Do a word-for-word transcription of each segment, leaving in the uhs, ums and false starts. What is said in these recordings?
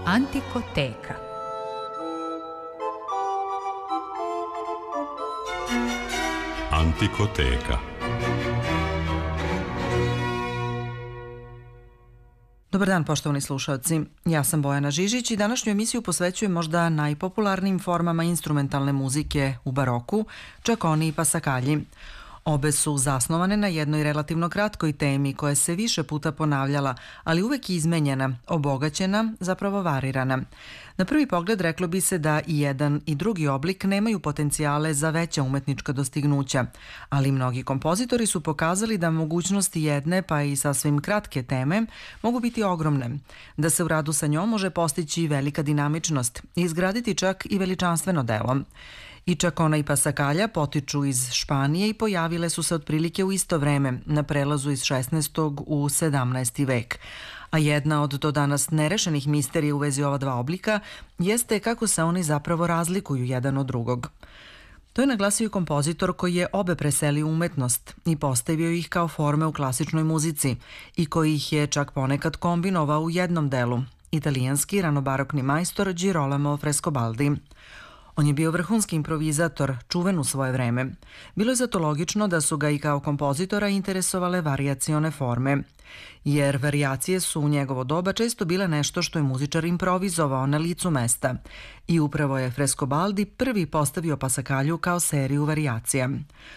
Antikoteka. Antikoteka. Dobar dan, poštovani slušalci. Ja sam Bojana Žižić i današnju emisiju posvećujem možda najpopularnijim formama instrumentalne muzike u baroku, čakoni i pasakalji. Obe su zasnovane na jednoj relativno kratkoj temi koja se više puta ponavljala, ali uvek izmenjena, obogaćena, zapravo varirana. Na prvi pogled reklo bi se da i jedan i drugi oblik nemaju potencijale za veća umetnička dostignuća, ali mnogi kompozitori su pokazali da mogućnosti jedne pa i sasvim kratke teme mogu biti ogromne, da se u radu sa njom može postići velika dinamičnost i izgraditi čak i veličanstveno delo. I čakona i pasakalja potiču iz Španije i pojavile su se otprilike u isto vreme, na prelazu iz šesnaestog u sedamnaesti vek. A jedna od do danas nerešenih misterija u vezi ova dva oblika jeste kako se oni zapravo razlikuju jedan od drugog. To je naglasio i kompozitor koji je obe preselio u umetnost i postavio ih kao forme u klasičnoj muzici i koji ih je čak ponekad kombinovao u jednom delu, italijanski ranobarokni majstor Girolamo Frescobaldi. On je bio vrhunski improvizator, čuven u svoje vreme. Bilo je zato logično da su ga i kao kompozitora interesovale varijacione forme, jer varijacije su u njegovo doba često bile nešto što je muzičar improvizovao na licu mesta i upravo je Frescobaldi prvi postavio pasakalju kao seriju varijacija.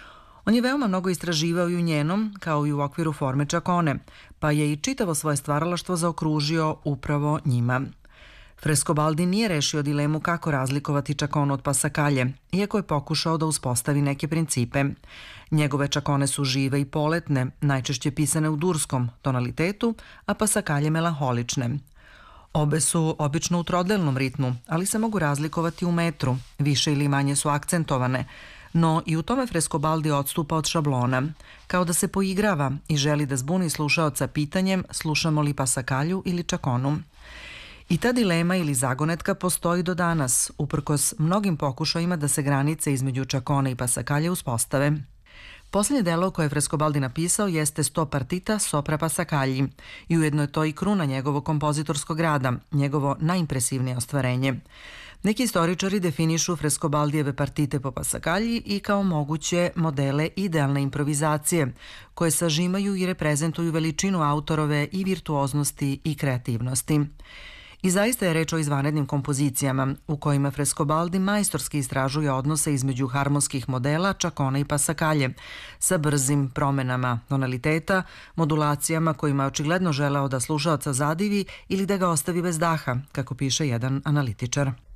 On je veoma mnogo istraživao i u njenom, kao i u okviru forme čakone, pa je i čitavo svoje stvaralaštvo zaokružio upravo njima. Frescobaldi nije rešio dilemu kako razlikovati čakonu od pasakalje, iako je pokušao da uspostavi neke principe. Njegove čakone su žive i poletne, najčešće pisane u durskom tonalitetu, a pasakalje melanholične. Obe su obično u trodelnom ritmu, ali se mogu razlikovati u metru, više ili manje su akcentovane, no i u tome Frescobaldi odstupa od šablona, kao da se poigrava i želi da zbuni slušaoca pitanjem slušamo li pasakalju ili čakonu. I ta dilema ili zagonetka postoji do danas, uprkos mnogim pokušajima da se granice između čakone i pasakalje uspostave. Posljednje delo koje je Frescobaldi napisao jeste sto partita sopra pasakalji i ujedno je to i kruna njegovog kompozitorskog rada, njegovo najimpresivnije ostvarenje. Neki istoričari definišu Frescobaldijeve partite po pasakalji i kao moguće modele idealne improvizacije, koje sažimaju i reprezentuju veličinu autorove i virtuoznosti i kreativnosti. I zaista je reč o izvanrednim kompozicijama u kojima Frescobaldi majstorski istražuje odnose između harmonskih modela, čakona i pasakalje, sa brzim promenama tonaliteta, modulacijama kojima je očigledno želeo da slušaoca zadivi ili da ga ostavi bez daha, kako piše jedan analitičar.